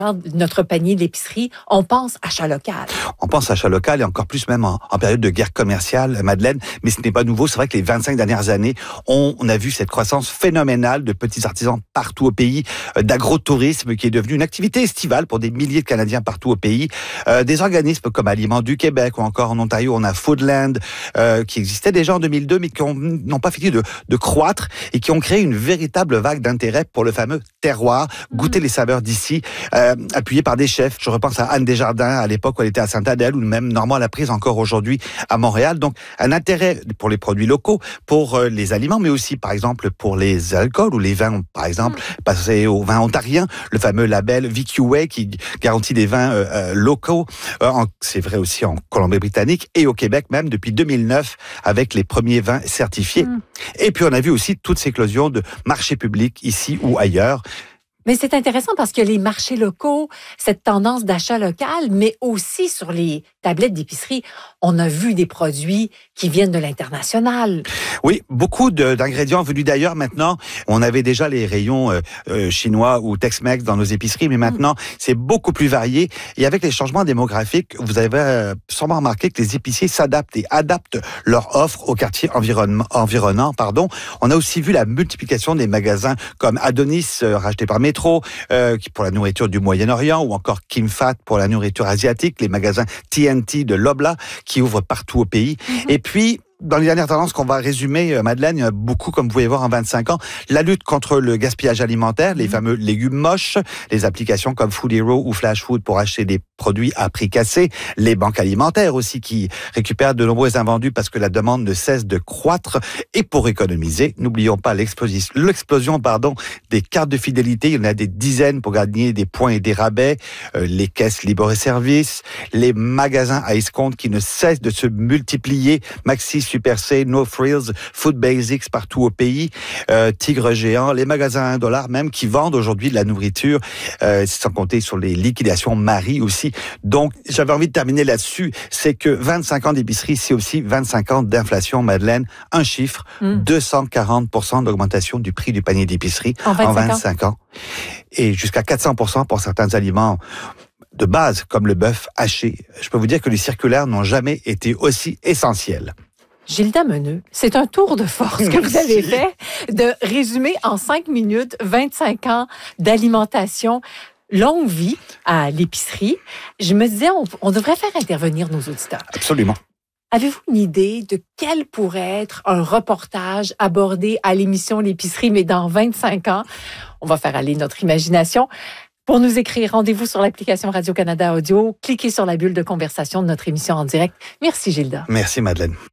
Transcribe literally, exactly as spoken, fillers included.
de notre panier d'épicerie, on pense achat local. On pense achat local et encore plus même en, en période de guerre commerciale, Madeleine. Mais ce n'est pas nouveau. C'est vrai que les vingt-cinq dernières années, on, on a vu cette croissance phénoménale de petits artisans partout au pays, euh, d'agrotourisme qui est devenu une activité estivale pour des milliers de Canadiens partout au pays. Euh, des organismes comme Aliments du Québec ou encore en Ontario, on a Foodland euh, qui existait déjà en deux mille deux mais qui n'ont pas fini de, de croître et qui ont créé une véritable vague d'intérêt pour le fameux terroir, goûter mmh. les saveurs d'ici. Euh, appuyé par des chefs. Je repense à Anne Desjardins à l'époque où elle était à Sainte-Adèle ou même Normand Laprise encore aujourd'hui à Montréal. Donc un intérêt pour les produits locaux, pour euh, les aliments, mais aussi par exemple pour les alcools ou les vins, par exemple, mmh. passer au vin ontarien, le fameux label V Q A qui garantit des vins euh, euh, locaux. Euh, en, c'est vrai aussi en Colombie-Britannique et au Québec même depuis deux mille neuf avec les premiers vins certifiés. Mmh. Et puis on a vu aussi toute cette éclosion de marchés publics ici ou ailleurs. Mais c'est intéressant parce que les marchés locaux, cette tendance d'achat local, mais aussi sur les tablettes d'épicerie, on a vu des produits qui viennent de l'international. Oui, beaucoup de, d'ingrédients venus d'ailleurs maintenant. On avait déjà les rayons euh, euh, chinois ou Tex-Mex dans nos épiceries, mais maintenant, mmh. c'est beaucoup plus varié. Et avec les changements démographiques, vous avez euh, sûrement remarqué que les épiciers s'adaptent et adaptent leur offre au quartier environnant. Pardon. On a aussi vu la multiplication des magasins comme Adonis, euh, racheté par Métro, euh, pour la nourriture du Moyen-Orient, ou encore Kim Fat pour la nourriture asiatique, les magasins T N T de Loblaw qui ouvrent partout au pays. Mmh. Et puis, dans les dernières tendances qu'on va résumer, Madeleine, il y a beaucoup, comme vous pouvez voir en vingt-cinq ans, la lutte contre le gaspillage alimentaire, les mmh. fameux légumes moches, les applications comme Food Hero ou Flash Food pour acheter des produits à prix cassé, les banques alimentaires aussi qui récupèrent de nombreux invendus parce que la demande ne cesse de croître. Et pour économiser, n'oublions pas l'explosion, l'explosion pardon, des cartes de fidélité. Il y en a des dizaines pour gagner des points et des rabais, euh, les caisses libre service, les magasins à escompte qui ne cessent de se multiplier, Maxi, Super C, No Frills, Food Basics partout au pays, euh, Tigre Géant, les magasins à un dollar même qui vendent aujourd'hui de la nourriture, euh, sans compter sur les liquidations Marie aussi. Donc, j'avais envie de terminer là-dessus, c'est que vingt-cinq ans d'épicerie, c'est aussi vingt-cinq ans d'inflation, Madeleine. Un chiffre, mmh. deux cent quarante pour cent d'augmentation du prix du panier d'épicerie en vingt-cinq, en vingt-cinq ans. ans. Et jusqu'à quatre cents pour cent pour certains aliments de base, comme le bœuf haché. Je peux vous dire que les circulaires n'ont jamais été aussi essentiels. Gilda Meneux, c'est un tour de force que vous avez fait de résumer en cinq minutes vingt-cinq ans d'alimentation, longue vie à l'épicerie. Je me disais, on, on devrait faire intervenir nos auditeurs. Absolument. Avez-vous une idée de quel pourrait être un reportage abordé à l'émission L'épicerie, mais dans vingt-cinq ans? On va faire aller notre imagination. Pour nous écrire, rendez-vous sur l'application Radio-Canada Audio. Cliquez sur la bulle de conversation de notre émission en direct. Merci, Gilda. Merci, Madeleine.